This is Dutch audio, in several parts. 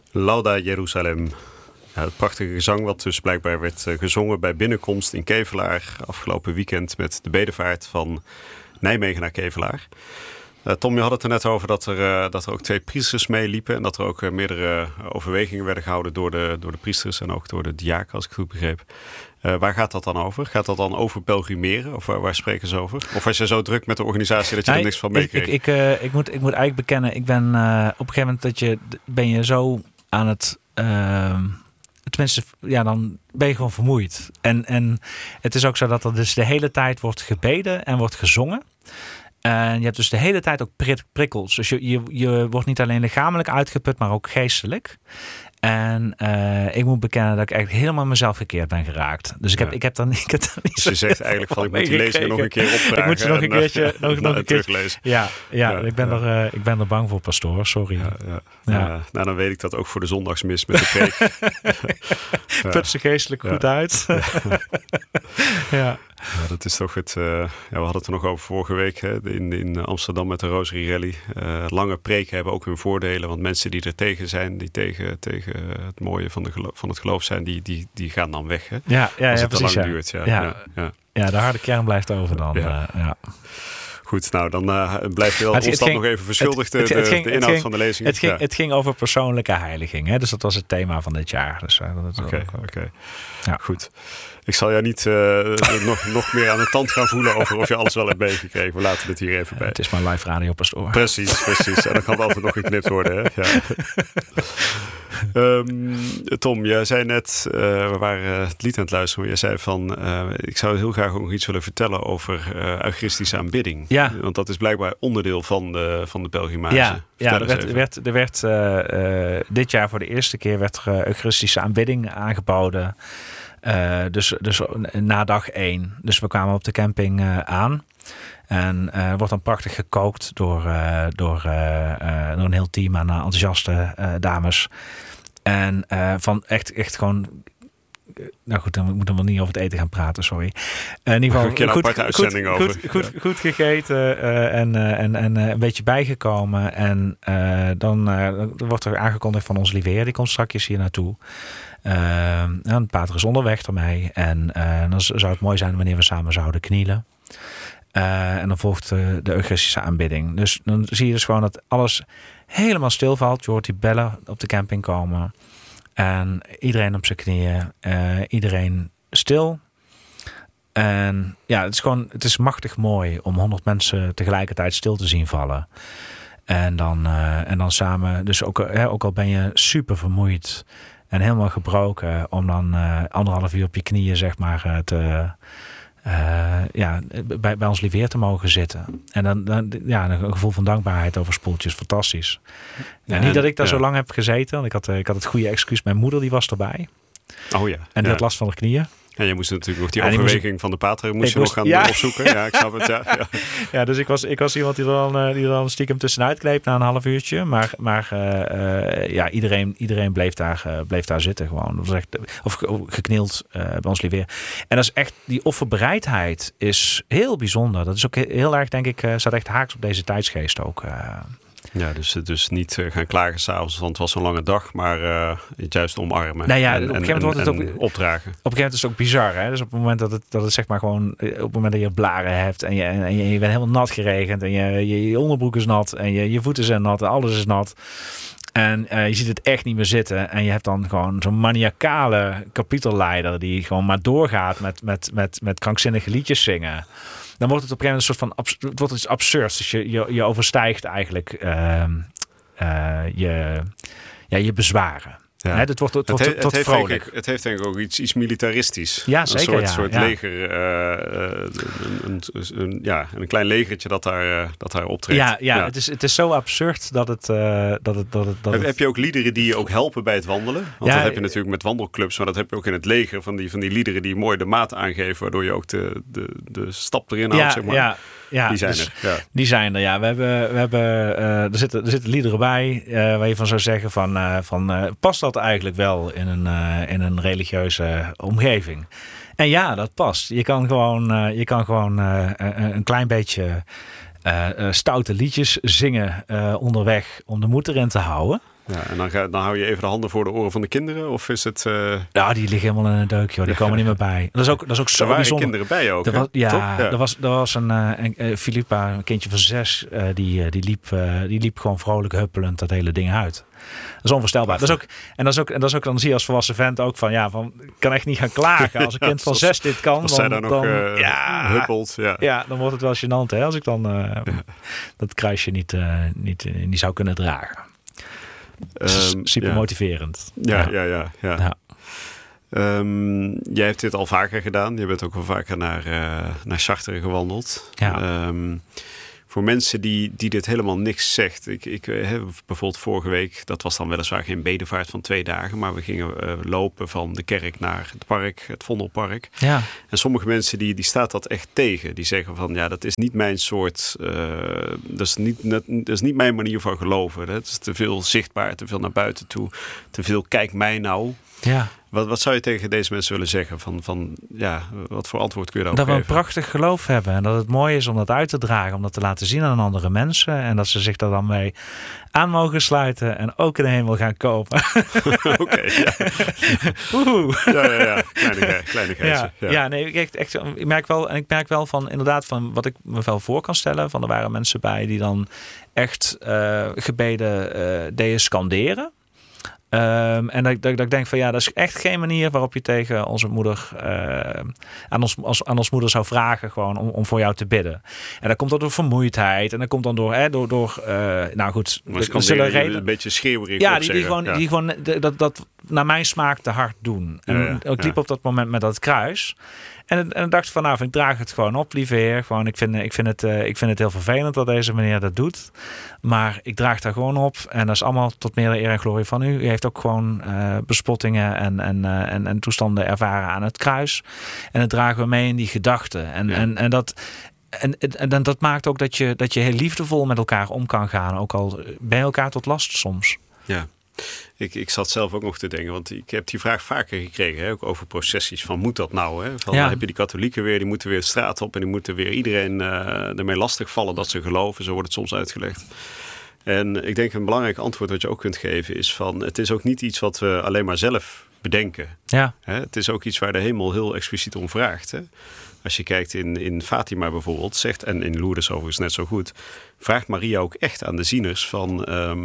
Lauda Jeruzalem. Ja, het prachtige gezang wat dus blijkbaar werd gezongen bij binnenkomst in Kevelaar afgelopen weekend met de bedevaart van Nijmegen naar Kevelaar. Tom, je had het er net over dat er ook 2 priesters meeliepen en dat er ook meerdere overwegingen werden gehouden door de priesters en ook door de diaken, als ik het goed begreep. Waar gaat dat dan over? Gaat dat dan over pelgrimeren? Of waar spreken ze over? Of was je zo druk met de organisatie dat je er niks van meekreeg? Ik moet eigenlijk bekennen, ik ben op een gegeven moment ben je zo aan het... tenminste, ja, dan ben je gewoon vermoeid. En het is ook zo dat er dus de hele tijd wordt gebeden en wordt gezongen. En je hebt dus de hele tijd ook prikkels. Dus je wordt niet alleen lichamelijk uitgeput, maar ook geestelijk. En ik moet bekennen dat ik eigenlijk helemaal mezelf gekeerd ben geraakt. Dus ik heb dan niet dus je zegt eigenlijk van, ik moet die lezing nog een keer opvragen. Ik moet ze nog een keertje nog een teruglezen. Ik ben er bang voor, pastoor. Sorry. Nou, dan weet ik dat ook voor de zondagsmis met de preek. Put ze geestelijk goed uit. Ja, dat is toch het... we hadden het er nog over vorige week hè, in Amsterdam met de Rosary Rally. Lange preken hebben ook hun voordelen. Want mensen die er tegen zijn, die tegen het mooie van het geloof zijn, die gaan dan weg. Hè? Als het precies, te lang duurt. Ja, de harde kern blijft over dan. Goed, nou dan blijft je ons dat nog even verschuldigd, de inhoud van de lezing. Het ging over persoonlijke heiliging, hè? Dus dat was het thema van dit jaar. Dus, Oké. Ja. Goed. Ik zal jou niet nog meer aan de tand gaan voelen over of je alles wel hebt meegekregen. We laten het hier even bij. Het is maar live radio, pastoor. Precies. En dan kan het altijd nog geknipt worden. Hè? Ja. Tom, jij zei net, we waren het lied aan het luisteren, maar jij zei van, ik zou heel graag ook nog iets willen vertellen over eucharistische aanbidding. Ja. Want dat is blijkbaar onderdeel van de pelgrimage. Er werd dit jaar voor de eerste keer werd eucharistische aanbidding aangeboden. Dus na dag 1. Dus we kwamen op de camping aan. En wordt dan prachtig gekookt door een heel team aan enthousiaste dames. En van echt gewoon... Nou goed, dan moeten we niet over het eten gaan praten, sorry. In ieder geval goed gegeten en een beetje bijgekomen. En dan wordt er aangekondigd van ons lieve Heer, die komt straks hier naartoe. En Pater is onderweg ermee. En dan zou het mooi zijn wanneer we samen zouden knielen. En dan volgt de eucharistische aanbidding. Dus dan zie je dus gewoon dat alles helemaal stilvalt. Je hoort die bellen op de camping komen. En iedereen op zijn knieën. Iedereen stil. En ja, het is machtig mooi om 100 mensen tegelijkertijd stil te zien vallen. En dan samen, dus ook al ben je super vermoeid en helemaal gebroken, om dan 1,5 uur op je knieën, zeg maar, bij ons lieve Heer te mogen zitten. En dan een gevoel van dankbaarheid overspoelt je, is fantastisch. Niet dat ik daar zo lang heb gezeten, want ik had het goede excuus. Mijn moeder die was erbij. Oh ja. En die had last van de knieën. En je moest natuurlijk nog die overweging van de pater nog gaan opzoeken. Ja, ik snap het. Ja, dus ik was iemand die er dan stiekem tussenuit kleep na een half uurtje. Maar iedereen bleef daar zitten gewoon. Dat was echt, of geknield bij ons lieve Heer. En dat is echt, die offerbereidheid is heel bijzonder. Dat is ook heel erg, denk ik, staat echt haaks op deze tijdsgeest ook. Ja, dus niet gaan klagen s'avonds, want het was een lange dag, maar het juist omarmen. Nou ja, op een gegeven moment wordt het ook opdragen. Op een gegeven moment is het ook bizar, hè? Dus op het moment dat het zeg maar gewoon, op het moment dat je blaren hebt en je bent helemaal nat geregend en je onderbroek is nat en je voeten zijn nat en alles is nat. En je ziet het echt niet meer zitten. En je hebt dan gewoon zo'n maniacale kapitelleider die gewoon maar doorgaat met krankzinnige liedjes zingen. Dan wordt het op een gegeven moment een soort van het wordt iets absurds. Dus je overstijgt eigenlijk je bezwaren. Ja. Het wordt vrolijk. Het heeft denk ik ook iets militaristisch. Ja, zeker. Een soort leger. Een klein legertje dat daar optreedt. Ja. Het is zo absurd dat het... Heb je ook liederen die je ook helpen bij het wandelen? Want dat heb je natuurlijk met wandelclubs. Maar dat heb je ook in het leger. Van die liederen die mooi de maat aangeven. Waardoor je ook de stap erin houdt. Zeg maar. Die zijn er. Ja. Die zijn er, ja. We hebben er zitten liederen bij waar je van zou zeggen van past dat eigenlijk wel in een religieuze omgeving? En ja, dat past. Je kan gewoon een klein beetje stoute liedjes zingen onderweg om de moed erin te houden. Ja, en dan hou je even de handen voor de oren van de kinderen? Of is het... Ja, die liggen helemaal in een deuk, joh. Die komen niet meer bij. Dat is ook zo er waren bijzonder. Kinderen bij ook, er was een Philippa, een kindje van 6, die liep gewoon vrolijk huppelend dat hele ding uit. Dat is onvoorstelbaar. Dat is ook, dan zie je als volwassen vent ook van, ik kan echt niet gaan klagen. Als een kind van 6 dit kan, als zij dan nog huppelt. Ja, dan wordt het wel gênant, hè, als ik dan dat kruisje niet zou kunnen dragen. Super motiverend. Ja. Jij hebt dit al vaker gedaan. Je bent ook wel vaker naar Charteren gewandeld. Ja. Voor mensen die dit helemaal niks zegt. Ik heb bijvoorbeeld vorige week, dat was dan weliswaar geen bedevaart van 2 dagen, maar we gingen lopen van de kerk naar het park, het Vondelpark. Ja. En sommige mensen die staat dat echt tegen. Die zeggen van, dat is niet mijn soort, dat is niet mijn manier van geloven. Het is te veel zichtbaar, te veel naar buiten toe, te veel kijk mij nou. Ja. Wat zou je tegen deze mensen willen zeggen? Wat voor antwoord kun je daarop geven? Dat we een prachtig geloof hebben. En dat het mooi is om dat uit te dragen. Om dat te laten zien aan andere mensen. En dat ze zich daar dan mee aan mogen sluiten. En ook in de hemel gaan kopen. Oké, ja. Kleinigheidje. Ik merk wel van inderdaad van wat ik me wel voor kan stellen. Van er waren mensen bij die dan echt gebeden deden scanderen. En dat ik denk van dat is echt geen manier waarop je tegen onze moeder aan ons moeder zou vragen gewoon om voor jou te bidden. En dat komt door vermoeidheid en dat komt dan door nou goed, een beetje schreeuwerig. Ja, die gewoon dat naar mijn smaak te hard doen. En ik liep op dat moment met dat kruis. En dacht van, ik draag het gewoon op, lieve heer. Gewoon, ik vind het heel vervelend dat deze meneer dat doet. Maar ik draag daar gewoon op. En dat is allemaal tot meerdere eer en glorie van u. U heeft ook gewoon bespottingen en toestanden ervaren aan het kruis. En dat dragen we mee in die gedachten. En dat maakt ook dat je heel liefdevol met elkaar om kan gaan. Ook al bij elkaar tot last soms. Ja. Ik zat zelf ook nog te denken, want ik heb die vraag vaker gekregen, ook over processies. Van moet dat nou? Hè? Dan heb je die katholieken weer, die moeten weer de straat op en die moeten weer iedereen ermee lastigvallen dat ze geloven. Zo wordt het soms uitgelegd. En ik denk een belangrijk antwoord wat je ook kunt geven is van, het is ook niet iets wat we alleen maar zelf bedenken. Ja. Het is ook iets waar de hemel heel expliciet om vraagt. Hè? Als je kijkt in Fatima bijvoorbeeld, zegt, en in Lourdes overigens net zo goed, vraagt Maria ook echt aan de zieners van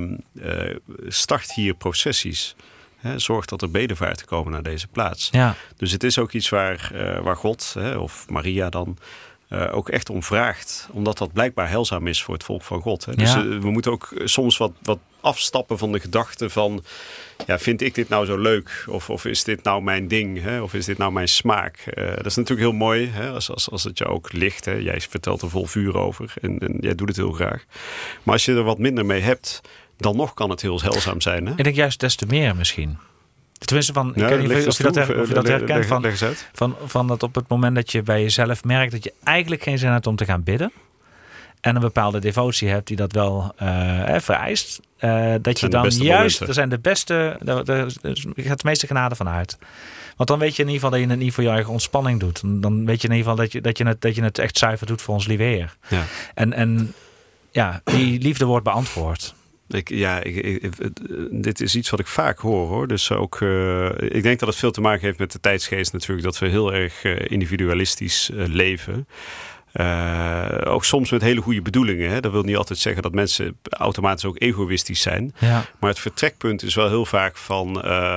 start hier processies. Zorg dat er bedevaarten komen naar deze plaats. Ja. Dus het is ook iets waar God, of Maria dan, ook echt om vraagt. Omdat dat blijkbaar heilzaam is voor het volk van God. Hè? Dus we moeten ook soms wat afstappen van de gedachte van, vind ik dit nou zo leuk? Of is dit nou mijn ding? Hè? Of is dit nou mijn smaak? Dat is natuurlijk heel mooi, hè? Als het je ook ligt. Hè? Jij vertelt er vol vuur over en jij doet het heel graag. Maar als je er wat minder mee hebt, dan nog kan het heel heilzaam zijn. Hè? Ik denk juist des te meer misschien. Tenminste, ik weet niet of je dat herkent van dat op het moment dat je bij jezelf merkt dat je eigenlijk geen zin hebt om te gaan bidden. En een bepaalde devotie hebt die dat wel vereist. Dat je dan juist, er zijn de beste, er gaat de meeste genade van uit. Want dan weet je in ieder geval dat je het niet voor je eigen ontspanning doet. Dan weet je in ieder geval dat je het echt zuiver doet voor ons lieve Heer. Ja. En die liefde wordt beantwoord. Dit is iets wat ik vaak hoor. Dus ook, ik denk dat het veel te maken heeft met de tijdsgeest natuurlijk. Dat we heel erg individualistisch leven. Ook soms met hele goede bedoelingen. Hè? Dat wil niet altijd zeggen dat mensen automatisch ook egoïstisch zijn. Ja. Maar het vertrekpunt is wel heel vaak van,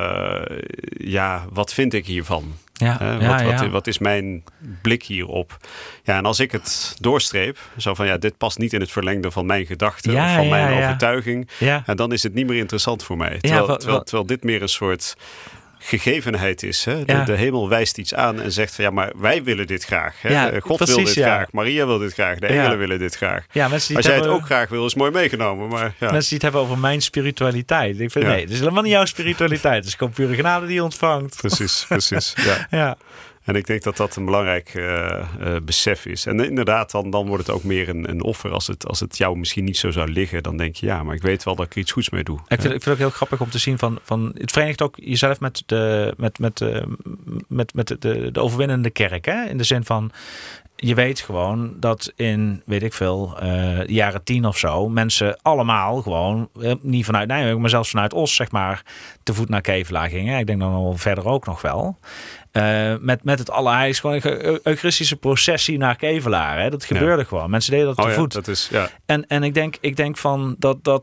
wat vind ik hiervan? Wat is mijn blik hierop? Ja, en als ik het doorstreep, zo van dit past niet in het verlengde van mijn gedachten of van mijn overtuiging, dan is het niet meer interessant voor mij. Terwijl dit meer een soort gegevenheid is. Hè? De hemel wijst iets aan en zegt van maar wij willen dit graag. Hè? Ja, God wil dit graag. Maria wil dit graag. De engelen willen dit graag. Ja, als jij het ook graag wil, is mooi meegenomen. Maar, mensen die het hebben over mijn spiritualiteit. Ik vind, nee, het is helemaal niet jouw spiritualiteit. Het is gewoon pure genade die je ontvangt. Precies. Ja. En ik denk dat dat een belangrijk besef is. En inderdaad, dan wordt het ook meer een offer. Als het jou misschien niet zo zou liggen, dan denk je maar ik weet wel dat ik er iets goeds mee doe. Ik vind het ook heel grappig om te zien van het verenigt ook jezelf met de overwinnende kerk. Hè? In de zin van je weet gewoon dat in, weet ik veel, jaren 10 of zo, mensen allemaal gewoon, niet vanuit Nijmegen, maar zelfs vanuit Os, zeg maar, te voet naar Kevelaar gingen. Ik denk dan al verder ook nog wel. Met het allerheiligste, gewoon een eucharistische processie naar Kevelaar. Hè? Dat gebeurde gewoon. Mensen deden dat te voet. Dat is, ja. En ik denk van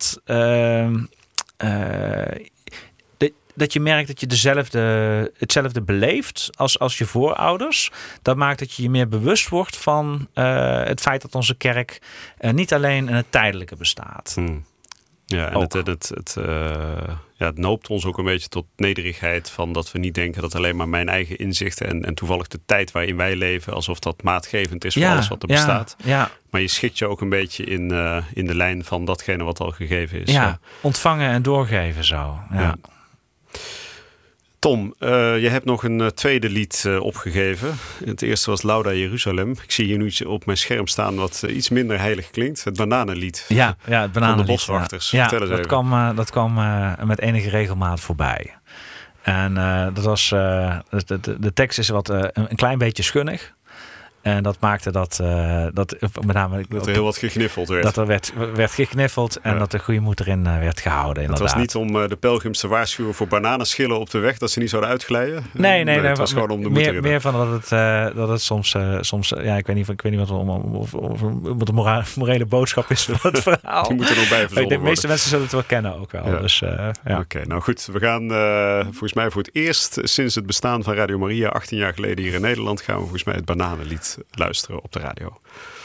dat je merkt dat je hetzelfde beleeft als je voorouders. Dat maakt dat je je meer bewust wordt van het feit dat onze kerk niet alleen in het tijdelijke bestaat. Ja, en het noopt ons ook een beetje tot nederigheid van dat we niet denken dat alleen maar mijn eigen inzichten en toevallig de tijd waarin wij leven, alsof dat maatgevend is voor alles wat er bestaat. Ja. Maar je schikt je ook een beetje in de lijn van datgene wat al gegeven is. Ja, ontvangen en doorgeven zo. Ja. Tom, je hebt nog een tweede lied opgegeven. Het eerste was Lauda Jeruzalem. Ik zie hier nu op mijn scherm staan wat iets minder heilig klinkt. Het Bananenlied. Ja, het Bananenlied. Van de Boswachters. Ja, vertel eens even. Dat kwam met enige regelmaat voorbij. En dat was de tekst is wat een klein beetje schunnig. En dat maakte dat met name dat er heel wat gegniffeld werd. Dat er werd gegniffeld en dat de goede moed erin werd gehouden. Het was niet om de pelgrims te waarschuwen voor bananenschillen op de weg, dat ze niet zouden uitglijden. Nee, het was gewoon om de moed erin. Meer van dat het soms ja, ik weet niet wat wat de morele boodschap is van het verhaal. Die moeten er nog bij verzonnen worden. De meeste mensen zullen het wel kennen ook wel. Ja. Dus, Oké, nou goed. We gaan volgens mij voor het eerst sinds het bestaan van Radio Maria 18 jaar geleden hier in Nederland gaan we volgens mij het Bananenlied luisteren op de radio.